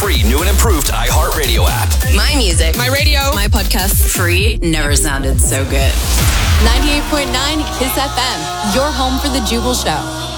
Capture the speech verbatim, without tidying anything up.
free new and improved iHeartRadio app. My music. My radio. My podcast. Free never sounded so good. ninety-eight point nine Kiss F M, your home for the Jubal Show.